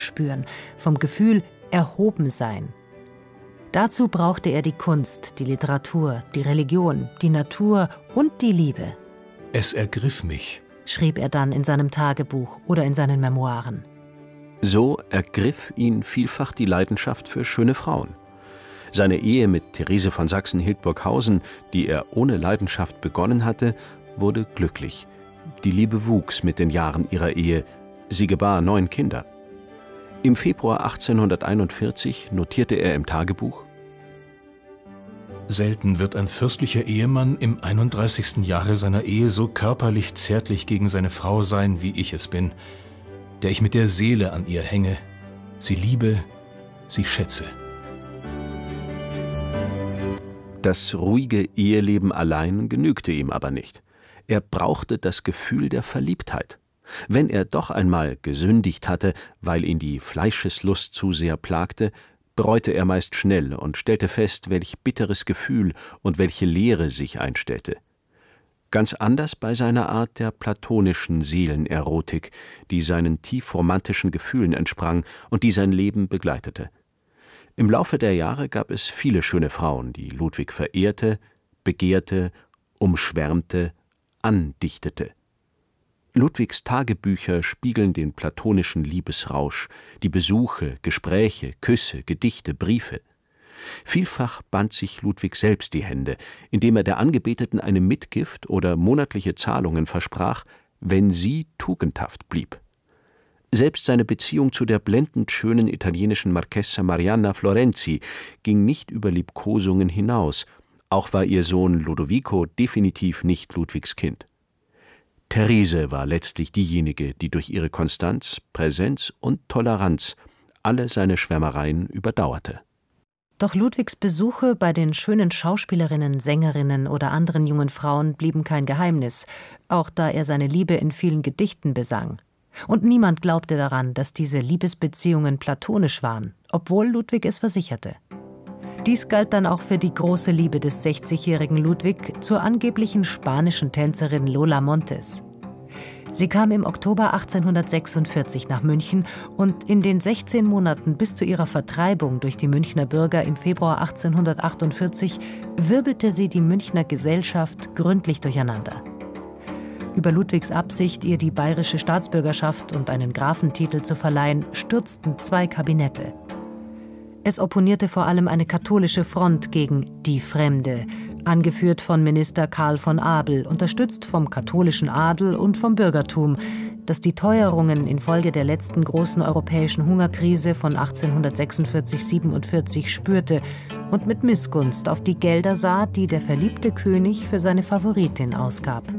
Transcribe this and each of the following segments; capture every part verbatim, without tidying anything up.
spüren, vom Gefühl erhoben sein. Dazu brauchte er die Kunst, die Literatur, die Religion, die Natur und die Liebe. Es ergriff mich, schrieb er dann in seinem Tagebuch oder in seinen Memoiren. So ergriff ihn vielfach die Leidenschaft für schöne Frauen. Seine Ehe mit Therese von Sachsen-Hildburghausen, die er ohne Leidenschaft begonnen hatte, wurde glücklich. Die Liebe wuchs mit den Jahren ihrer Ehe. Sie gebar neun Kinder. Im Februar achtzehnhunderteinundvierzig notierte er im Tagebuch: Selten wird ein fürstlicher Ehemann im einunddreißigsten Jahre seiner Ehe so körperlich zärtlich gegen seine Frau sein, wie ich es bin, der ich mit der Seele an ihr hänge, sie liebe, sie schätze. Das ruhige Eheleben allein genügte ihm aber nicht. Er brauchte das Gefühl der Verliebtheit. Wenn er doch einmal gesündigt hatte, weil ihn die Fleischeslust zu sehr plagte, bereute er meist schnell und stellte fest, welch bitteres Gefühl und welche Leere sich einstellte. Ganz anders bei seiner Art der platonischen Seelenerotik, die seinen tief romantischen Gefühlen entsprang und die sein Leben begleitete. Im Laufe der Jahre gab es viele schöne Frauen, die Ludwig verehrte, begehrte, umschwärmte, andichtete. Ludwigs Tagebücher spiegeln den platonischen Liebesrausch, die Besuche, Gespräche, Küsse, Gedichte, Briefe. Vielfach band sich Ludwig selbst die Hände, indem er der Angebeteten eine Mitgift oder monatliche Zahlungen versprach, wenn sie tugendhaft blieb. Selbst seine Beziehung zu der blendend schönen italienischen Marchesa Marianna Florenzi ging nicht über Liebkosungen hinaus, auch war ihr Sohn Lodovico definitiv nicht Ludwigs Kind. Therese war letztlich diejenige, die durch ihre Konstanz, Präsenz und Toleranz alle seine Schwärmereien überdauerte. Doch Ludwigs Besuche bei den schönen Schauspielerinnen, Sängerinnen oder anderen jungen Frauen blieben kein Geheimnis, auch da er seine Liebe in vielen Gedichten besang. Und niemand glaubte daran, dass diese Liebesbeziehungen platonisch waren, obwohl Ludwig es versicherte. Dies galt dann auch für die große Liebe des sechzigjährigen Ludwig zur angeblichen spanischen Tänzerin Lola Montes. Sie kam im Oktober achtzehnhundertsechsundvierzig nach München und in den sechzehn Monaten bis zu ihrer Vertreibung durch die Münchner Bürger im Februar achtzehnhundertachtundvierzig wirbelte sie die Münchner Gesellschaft gründlich durcheinander. Über Ludwigs Absicht, ihr die bayerische Staatsbürgerschaft und einen Grafentitel zu verleihen, stürzten zwei Kabinette. Es opponierte vor allem eine katholische Front gegen die Fremde, angeführt von Minister Karl von Abel, unterstützt vom katholischen Adel und vom Bürgertum, das die Teuerungen infolge der letzten großen europäischen Hungerkrise von achtzehnhundertsechsundvierzig siebenundvierzig spürte und mit Missgunst auf die Gelder sah, die der verliebte König für seine Favoritin ausgab.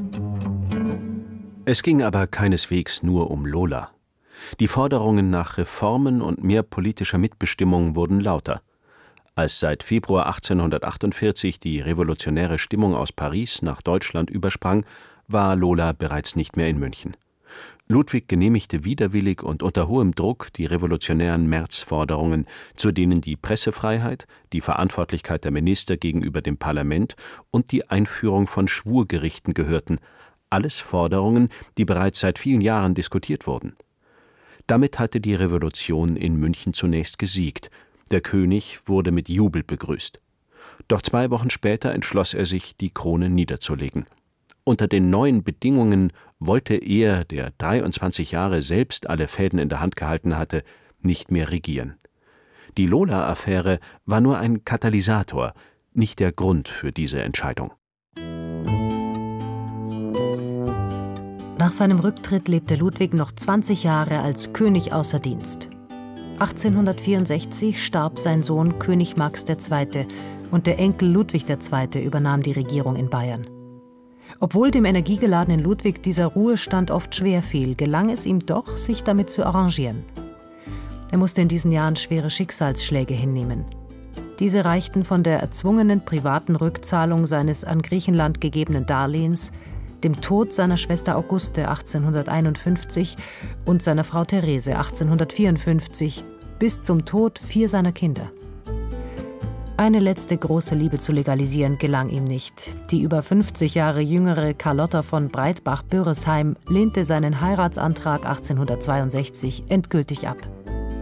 Es ging aber keineswegs nur um Lola. Die Forderungen nach Reformen und mehr politischer Mitbestimmung wurden lauter. Als seit Februar achtzehnhundertachtundvierzig die revolutionäre Stimmung aus Paris nach Deutschland übersprang, war Lola bereits nicht mehr in München. Ludwig genehmigte widerwillig und unter hohem Druck die revolutionären Märzforderungen, zu denen die Pressefreiheit, die Verantwortlichkeit der Minister gegenüber dem Parlament und die Einführung von Schwurgerichten gehörten, alles Forderungen, die bereits seit vielen Jahren diskutiert wurden. Damit hatte die Revolution in München zunächst gesiegt. Der König wurde mit Jubel begrüßt. Doch zwei Wochen später entschloss er sich, die Krone niederzulegen. Unter den neuen Bedingungen wollte er, der dreiundzwanzig Jahre selbst alle Fäden in der Hand gehalten hatte, nicht mehr regieren. Die Lola-Affäre war nur ein Katalysator, nicht der Grund für diese Entscheidung. Nach seinem Rücktritt lebte Ludwig noch zwanzig Jahre als König außer Dienst. achtzehnhundertvierundsechzig starb sein Sohn König Max der Zweite und der Enkel Ludwig der Zweite übernahm die Regierung in Bayern. Obwohl dem energiegeladenen Ludwig dieser Ruhestand oft schwer fiel, gelang es ihm doch, sich damit zu arrangieren. Er musste in diesen Jahren schwere Schicksalsschläge hinnehmen. Diese reichten von der erzwungenen privaten Rückzahlung seines an Griechenland gegebenen Darlehens, dem Tod seiner Schwester Auguste achtzehnhunderteinundfünfzig und seiner Frau Therese achtzehnhundertvierundfünfzig bis zum Tod vier seiner Kinder. Eine letzte große Liebe zu legalisieren gelang ihm nicht. Die über fünfzig Jahre jüngere Carlotta von Breitbach-Bürresheim lehnte seinen Heiratsantrag achtzehnhundertzweiundsechzig endgültig ab.